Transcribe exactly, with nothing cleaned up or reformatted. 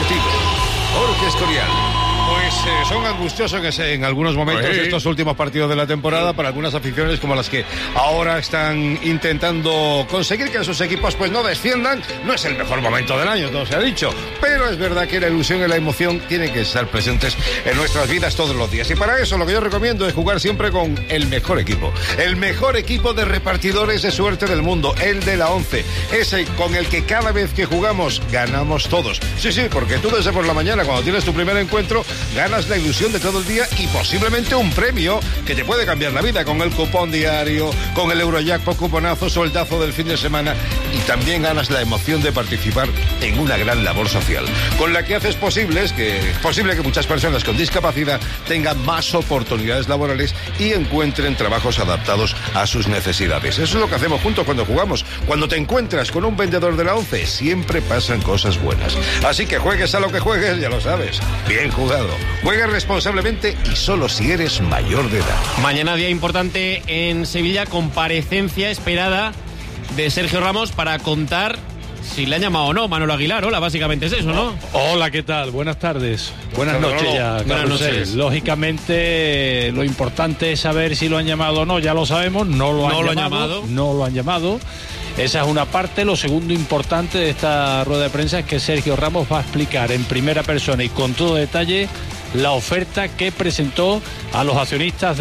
Deportivo. Jorge Escorial. Pues eh, son angustiosos en, ese, en algunos momentos sí. estos últimos partidos de la temporada para algunas aficiones como las que ahora están intentando conseguir que sus equipos pues no desciendan. No es el mejor momento del año, todo se ha dicho, pero es verdad que la ilusión y la emoción tienen que estar presentes en nuestras vidas todos los días. Y para eso lo que yo recomiendo es jugar siempre con el mejor equipo, el mejor equipo de repartidores de suerte del mundo, el de la once, ese con el que cada vez que jugamos ganamos todos. Sí, sí, porque tú desde por la mañana cuando tienes tu primer encuentro ganas la ilusión de todo el día y posiblemente un premio que te puede cambiar la vida con el cupón diario, con el Eurojackpot cuponazo, sueldazo del fin de semana, y también ganas la emoción de participar en una gran labor social, con la que haces posibles que, posible que muchas personas con discapacidad tengan más oportunidades laborales y encuentren trabajos adaptados a sus necesidades. Eso es lo que hacemos juntos cuando jugamos. Cuando te encuentras con un vendedor de la once, siempre pasan cosas buenas. Así que juegues a lo que juegues, ya lo sabes. Bien jugado. Juega responsablemente y solo si eres mayor de edad. Mañana día importante en Sevilla, comparecencia esperada de Sergio Ramos para contar si le han llamado o no. Manolo Aguilar, hola, básicamente es eso, ¿no? Hola, ¿qué tal? Buenas tardes. Buenas Manolo. noches ya, Buenas noches. Lógicamente, lo importante es saber si lo han llamado o no, ya lo sabemos, no lo han, No lo llamado, han llamado. No lo han llamado. Esa es una parte. Lo segundo importante de esta rueda de prensa es que Sergio Ramos va a explicar en primera persona y con todo detalle la oferta que presentó a los accionistas de